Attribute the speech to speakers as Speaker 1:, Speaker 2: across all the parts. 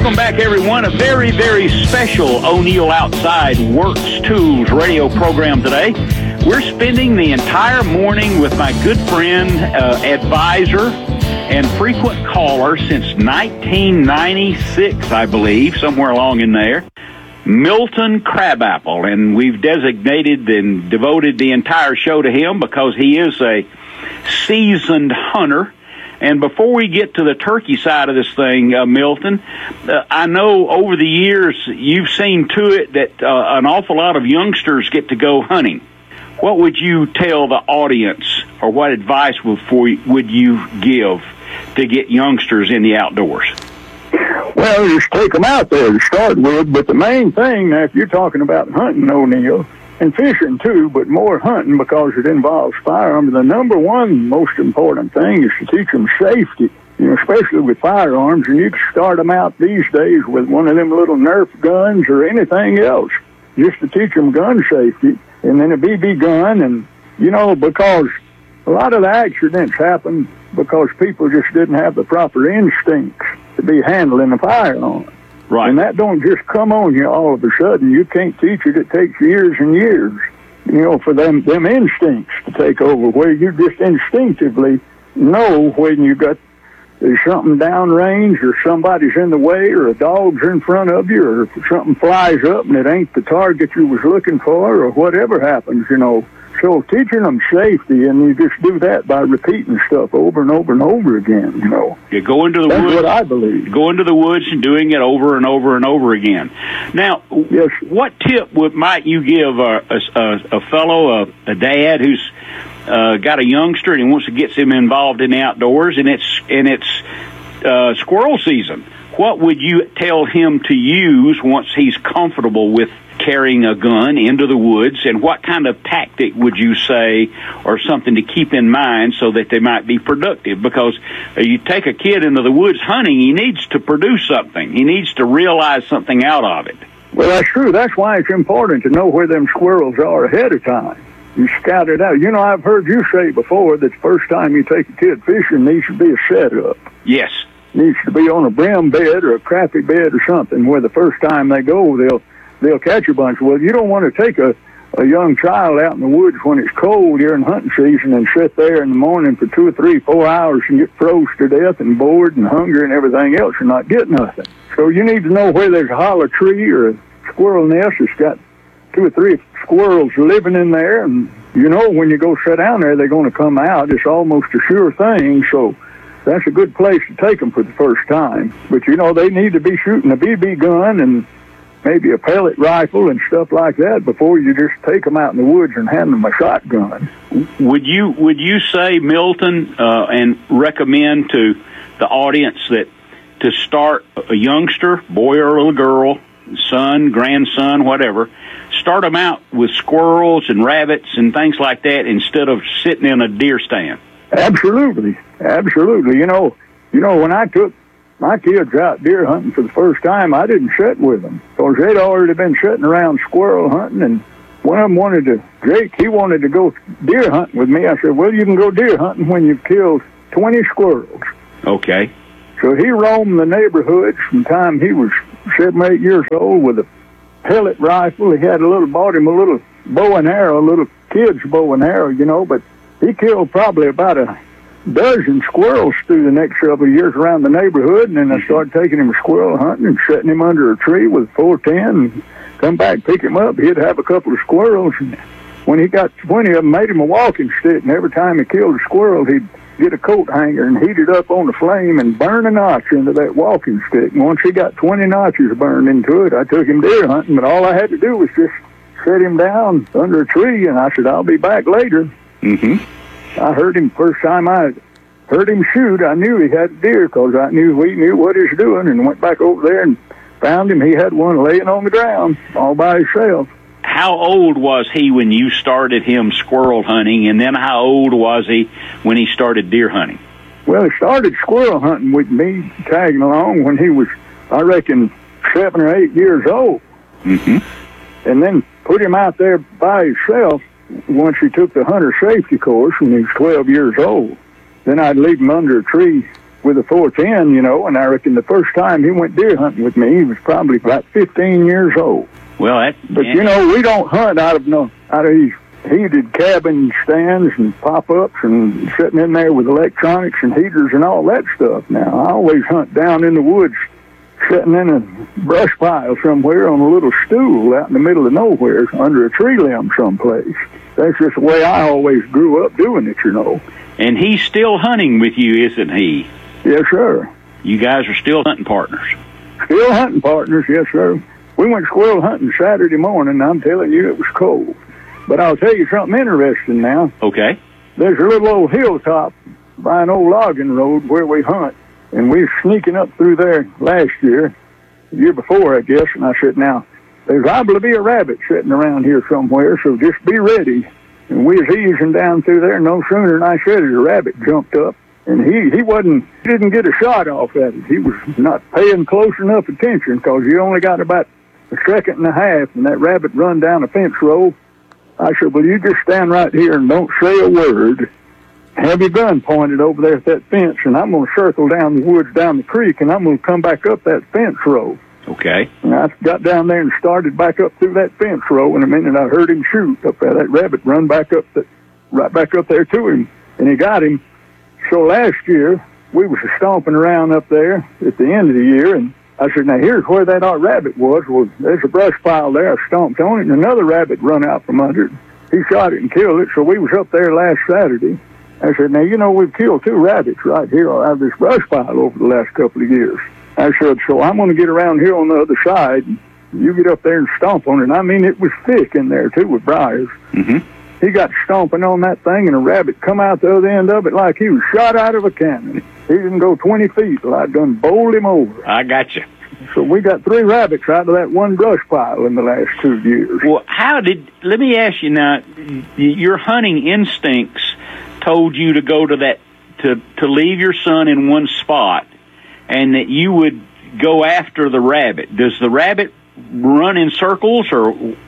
Speaker 1: Welcome back, everyone. A very, very special O'Neill Outside Works Tools radio program today. We're spending the entire morning with my good friend, advisor, and frequent caller since 1996, I believe, somewhere along in there, Milton Crabapple. And we've designated and devoted the entire show to him because he is a seasoned hunter. And before we get to the turkey side of this thing, Milton, I know over the years you've seen to it that an awful lot of youngsters get to go hunting. What would you tell the audience, or what advice would you give to get youngsters in the outdoors?
Speaker 2: Well, just take them out there to start with, but the main thing, now, if you're talking about hunting, O'Neill, and fishing too, but more hunting because it involves firearms, the number one most important thing is to teach them safety, especially with firearms. And you can start them out these days with one of them little Nerf guns or anything else, just to teach them gun safety. And then a BB gun, and, because a lot of the accidents happen because people just didn't have the proper instincts to be handling a firearm.
Speaker 1: Right.
Speaker 2: And that don't just come on you all of a sudden. You can't teach it. It takes years and years, for them instincts to take over, where you just instinctively know when there's something downrange, or somebody's in the way, or a dog's in front of you, or something flies up and it ain't the target you was looking for, or whatever happens, So teaching them safety, and you just do that by repeating stuff over and over and over again,
Speaker 1: You go into the woods.
Speaker 2: That's what I believe.
Speaker 1: Go into the woods and doing it over and over and over again. Now,
Speaker 2: yes.
Speaker 1: What tip might you give a fellow, a dad who's got a youngster and he wants to get him involved in the outdoors, and it's squirrel season? What would you tell him to use once he's comfortable with carrying a gun into the woods, and what kind of tactic would you say, or something to keep in mind so that they might be productive? Because you take a kid into the woods hunting, he needs to produce something. He needs to realize something out of it.
Speaker 2: Well, that's true. That's why it's important to know where them squirrels are ahead of time. You scout it out. I've heard you say before that the first time you take a kid fishing needs to be a setup.
Speaker 1: Yes.
Speaker 2: Needs to be on a brim bed or a crappie bed or something, where the first time they go, they'll catch a bunch. Well, you don't want to take a young child out in the woods when it's cold during hunting season and sit there in the morning for 2 or 3, 4 hours and get froze to death and bored and hungry and everything else and not get nothing. So you need to know where there's a hollow tree or a squirrel nest that's got 2 or 3 squirrels living in there, and when you go sit down there, they're going to come out. It's almost a sure thing, so that's a good place to take them for the first time. But, they need to be shooting a BB gun and maybe a pellet rifle and stuff like that before you just take them out in the woods and hand them a shotgun.
Speaker 1: Would you say, Milton, and recommend to the audience that to start a youngster, boy or little girl, son, grandson, whatever, start them out with squirrels and rabbits and things like that instead of sitting in a deer stand?
Speaker 2: Absolutely. When I took my kids out deer hunting for the first time, I didn't sit with them because they'd already been sitting around squirrel hunting, and one of them Jake, he wanted to go deer hunting with me. I said, well, you can go deer hunting when you've killed 20 squirrels.
Speaker 1: Okay.
Speaker 2: So he roamed the neighborhoods from the time he was 7, 8 years old with a pellet rifle. He had bought him a little bow and arrow, a little kid's bow and arrow, but he killed probably about a dozen squirrels through the next several years around the neighborhood, and then I started taking him squirrel hunting and setting him under a tree with a 410 and come back, pick him up. He'd have a couple of squirrels, and when he got 20 of them, made him a walking stick, and every time he killed a squirrel, he'd get a coat hanger and heat it up on the flame and burn a notch into that walking stick. And once he got 20 notches burned into it, I took him deer hunting, but all I had to do was just set him down under a tree, and I said, I'll be back later.
Speaker 1: Mm-hmm.
Speaker 2: I heard him first time I heard him shoot. I knew he had a deer because we knew what he was doing, and went back over there and found him. He had one laying on the ground all by himself.
Speaker 1: How old was he when you started him squirrel hunting, and then how old was he when he started deer hunting?
Speaker 2: Well, he started squirrel hunting with me, tagging along, when he was, I reckon, 7 or 8 years old.
Speaker 1: Mm-hmm.
Speaker 2: And then put him out there by himself once he took the hunter safety course when he was 12 years old. Then I'd leave him under a tree with a 410, you know, and I reckon the first time he went deer hunting with me, he was probably about 15 years old.
Speaker 1: Well,
Speaker 2: but you know, we don't hunt out of these heated cabin stands and pop-ups and sitting in there with electronics and heaters and all that stuff. Now, I always hunt down in the woods, sitting in a brush pile somewhere on a little stool out in the middle of nowhere under a tree limb someplace. That's just the way I always grew up doing it, you know.
Speaker 1: And he's still hunting with you, isn't he?
Speaker 2: Yes, sir.
Speaker 1: You guys are still hunting partners.
Speaker 2: Still hunting partners, yes, sir. We went squirrel hunting Saturday morning, and I'm telling you, it was cold. But I'll tell you something interesting now.
Speaker 1: Okay.
Speaker 2: There's a little old hilltop by an old logging road where we hunt, and we were sneaking up through there last year, the year before, I guess, and I said, now, there's liable to be a rabbit sitting around here somewhere, so just be ready. And we was easing down through there, and no sooner than I said it, a rabbit jumped up, and he didn't get a shot off at it. He was not paying close enough attention because he only got about a second and a half, and that rabbit run down a fence row. I said, well, you just stand right here and don't say a word. Have your gun pointed over there at that fence, and I'm going to circle down the woods down the creek, and I'm going to come back up that fence row.
Speaker 1: Okay.
Speaker 2: And I got down there and started back up through that fence row, and a minute I heard him shoot up there. That rabbit run back up, right back up there to him, and he got him. So last year, we was stomping around up there at the end of the year, and I said, now, here's where that rabbit was. Well, there's a brush pile there. I stomped on it, and another rabbit run out from under it. He shot it and killed it, so we was up there last Saturday. I said, now, you know, we've killed 2 rabbits right here out of this brush pile over the last couple of years. I said, so I'm going to get around here on the other side. You get up there and stomp on it. And I mean, it was thick in there, too, with briars.
Speaker 1: Mm-hmm.
Speaker 2: He got stomping on that thing, and a rabbit come out the other end of it like he was shot out of a cannon. He didn't go 20 feet till I done bowled him over.
Speaker 1: I got you.
Speaker 2: So we got 3 rabbits out of that one brush pile in the last 2 years.
Speaker 1: Well, let me ask you now, your hunting instincts told you to go to that, to leave your son in one spot, and that you would go after the rabbit. Does the rabbit run in circles, or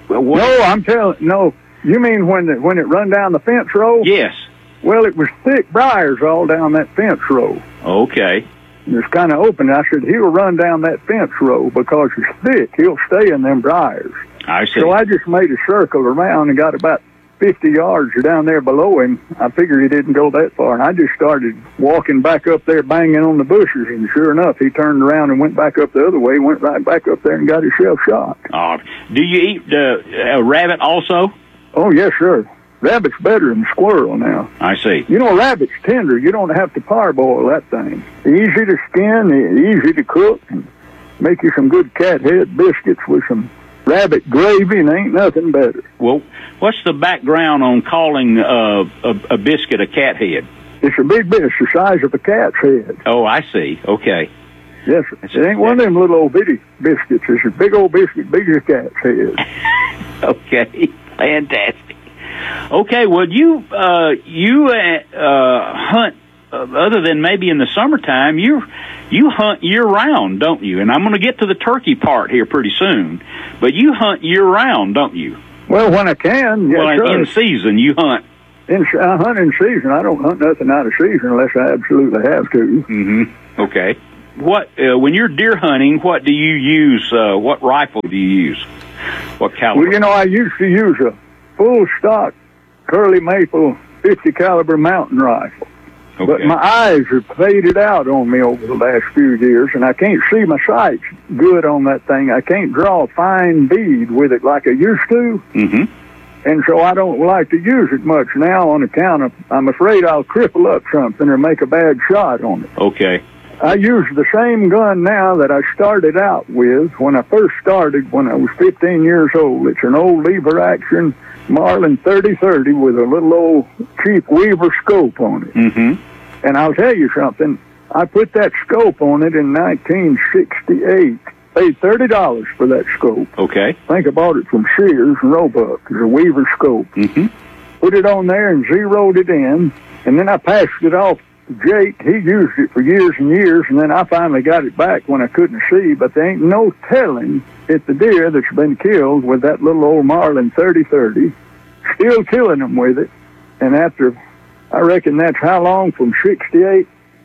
Speaker 1: what?
Speaker 2: No, you mean when it run down the fence row?
Speaker 1: Yes.
Speaker 2: Well, it was thick briars all down that fence row.
Speaker 1: Okay.
Speaker 2: It's kind of open. I said, he'll run down that fence row because it's thick. He'll stay in them briars.
Speaker 1: I see.
Speaker 2: So I just made a circle around and got about 50 yards down there below him. I figured he didn't go that far, and I just started walking back up there, banging on the bushes, and sure enough, he turned around and went back up the other way, went right back up there and got himself shot.
Speaker 1: Do you eat a rabbit also?
Speaker 2: Oh, yes, sir. Rabbit's better than squirrel now.
Speaker 1: I see.
Speaker 2: You know, rabbit's tender. You don't have to parboil that thing. Easy to skin, easy to cook, and make you some good cat head biscuits with some rabbit gravy, and ain't nothing better.
Speaker 1: Well, what's the background on calling a biscuit a cat head?
Speaker 2: It's a big bit. It's the size of a cat's head.
Speaker 1: Oh, I see. Okay.
Speaker 2: Yes, sir. It ain't one of them little old bitty biscuits. It's a big old biscuit, big as a cat's head.
Speaker 1: Okay. Fantastic. Okay, well, you hunt, other than maybe in the summertime, you hunt year-round, don't you? And I'm going to get to the turkey part here pretty soon, but you hunt year-round, don't you?
Speaker 2: Well, when I can, yes,
Speaker 1: well, in season, you hunt.
Speaker 2: I hunt in season. I don't hunt nothing out of season unless I absolutely have to.
Speaker 1: Mm-hmm. Okay. What when you're deer hunting, what do you use? What rifle do you use? What caliber?
Speaker 2: Well, you know, I used to use a full stock Curly Maple 50 caliber mountain rifle.
Speaker 1: Okay.
Speaker 2: But my eyes have faded out on me over the last few years, and I can't see my sights good on that thing. I can't draw a fine bead with it like I used to.
Speaker 1: Mm-hmm.
Speaker 2: And so I don't like to use it much now on account of I'm afraid I'll cripple up something or make a bad shot on it.
Speaker 1: Okay.
Speaker 2: I use the same gun now that I started out with when I first started when I was 15 years old. It's an old lever action Marlin 30-30 with a little old cheap Weaver scope on it.
Speaker 1: Mm-hmm.
Speaker 2: And I'll tell you something. I put that scope on it in 1968. Paid $30 for that scope.
Speaker 1: Okay.
Speaker 2: I think I bought it from Sears and Roebuck. It's a Weaver scope.
Speaker 1: Mm-hmm.
Speaker 2: Put it on there and zeroed it in, and then I passed it off to Jake. He used it for years and years, and then I finally got it back when I couldn't see, but there ain't no telling if the deer that's been killed with that little old Marlin 30-30, still killing them with it. And after, I reckon that's how long, from 68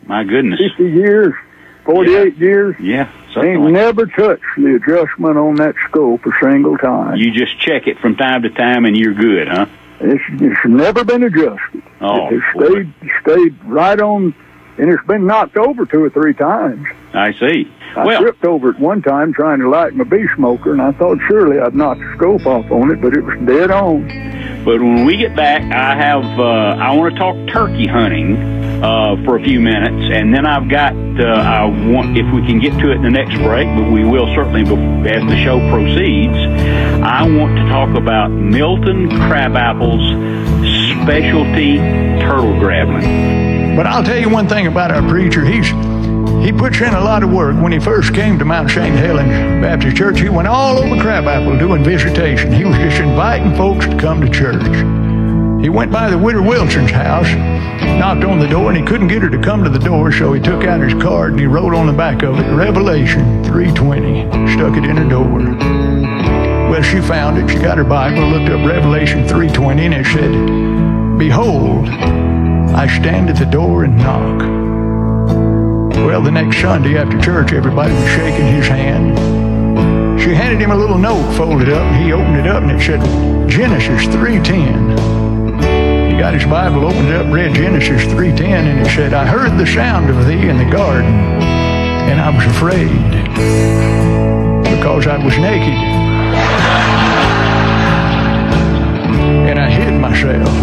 Speaker 1: My goodness.
Speaker 2: 50 years, 48 years.
Speaker 1: Yeah.
Speaker 2: Ain't never touched the adjustment on that scope a single time.
Speaker 1: You just check it from time to time and you're good, huh?
Speaker 2: It's never been adjusted.
Speaker 1: Oh,
Speaker 2: it stayed right on, and it's been knocked over 2 or 3 times.
Speaker 1: I see.
Speaker 2: I tripped over it one time trying to light my bee smoker, and I thought surely I'd knock the scope off on it, but it was dead on.
Speaker 1: But when we get back, I want to talk turkey hunting for a few minutes, and then I've got, if we can get to it in the next break, but we will certainly as the show proceeds, I want to talk about Milton Crabapple's specialty turtle grabbling.
Speaker 3: But I'll tell you one thing about our preacher. He puts in a lot of work. When he first came to Mount St. Helens Baptist Church, he went all over Crabapple doing visitation. He was just inviting folks to come to church. He went by the widow Wilson's house, knocked on the door, and he couldn't get her to come to the door, so he took out his card and he wrote on the back of it, Revelation 3:20, stuck it in her door. Well, she found it. She got her Bible, looked up Revelation 3:20, and it said, "Behold, I stand at the door and knock." Well, the next Sunday after church, everybody was shaking his hand. She handed him a little note folded up, and he opened it up, and it said, Genesis 3:10. He got his Bible, opened it up, read Genesis 3:10, and it said, "I heard the sound of thee in the garden, and I was afraid, because I was naked, and I hid myself."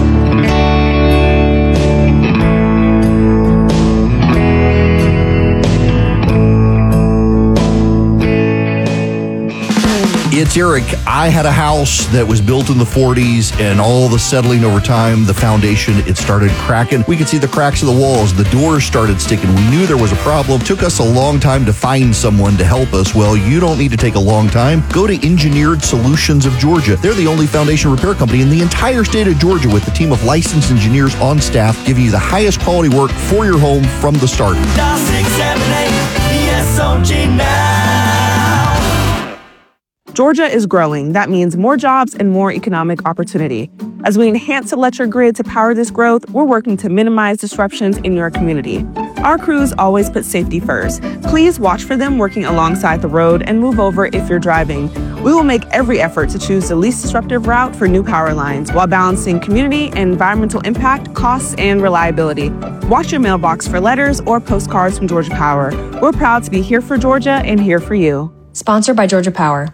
Speaker 4: It's Eric. I had a house that was built in the 40s, and all the settling over time, the foundation, it started cracking. We could see the cracks in the walls. The doors started sticking. We knew there was a problem. Took us a long time to find someone to help us. Well, you don't need to take a long time. Go to Engineered Solutions of Georgia. They're the only foundation repair company in the entire state of Georgia, with a team of licensed engineers on staff, giving you the highest quality work for your home from the start.
Speaker 5: Dial 678-ESOG now.
Speaker 6: Georgia is growing. That means more jobs and more economic opportunity. As we enhance electric grid to power this growth, we're working to minimize disruptions in your community. Our crews always put safety first. Please watch for them working alongside the road and move over if you're driving. We will make every effort to choose the least disruptive route for new power lines while balancing community and environmental impact, costs, and reliability. Watch your mailbox for letters or postcards from Georgia Power. We're proud to be here for Georgia and here for you.
Speaker 7: Sponsored by Georgia Power.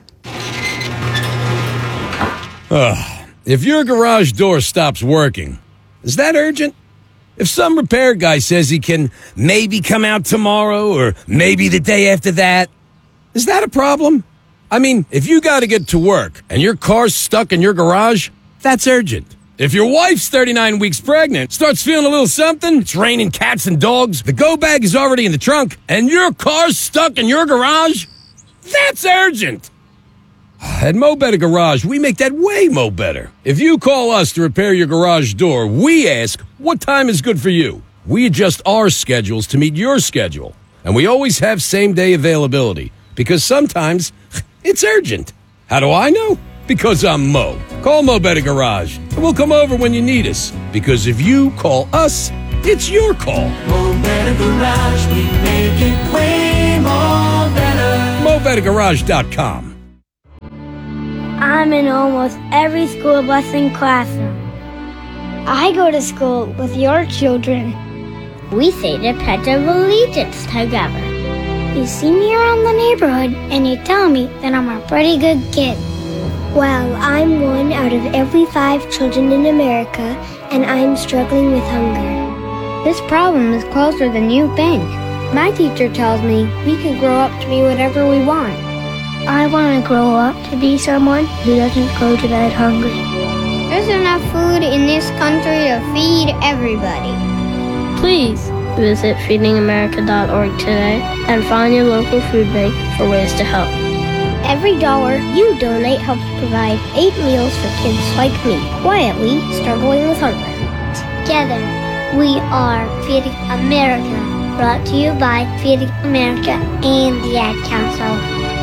Speaker 8: If your garage door stops working, is that urgent? If some repair guy says he can maybe come out tomorrow or maybe the day after that, is that a problem? I mean, if you got to get to work and your car's stuck in your garage, that's urgent. If your wife's 39 weeks pregnant, starts feeling a little something, it's raining cats and dogs, the go bag is already in the trunk, and your car's stuck in your garage, that's urgent. At Mo Better Garage, we make that way mo better. If you call us to repair your garage door, we ask, what time is good for you? We adjust our schedules to meet your schedule. And we always have same-day availability, because sometimes it's urgent. How do I know? Because I'm Mo. Call Mo Better Garage, and we'll come over when you need us. Because if you call us, it's your call.
Speaker 5: Mo Better Garage, we make it way more better.
Speaker 8: MoBetterGarage.com.
Speaker 9: I'm in almost every school bus and classroom. I go to school with your children. We say the Pledge of Allegiance together. You see me around the neighborhood and you tell me that I'm a pretty good kid. Well, I'm one out of every 5 children in America, and I'm struggling with hunger. This problem is closer than you think. My teacher tells me we can grow up to be whatever we want. I want to grow up to be someone who doesn't go to bed hungry. There's enough food in this country to feed everybody. Please visit feedingamerica.org today and find your local food bank for ways to help. Every dollar you donate helps provide 8 meals for kids like me, quietly struggling with hunger. Together, we are Feeding America, brought to you by Feeding America and the Ad Council.